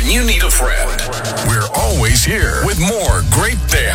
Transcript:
you need a friend. We're always here with more great things.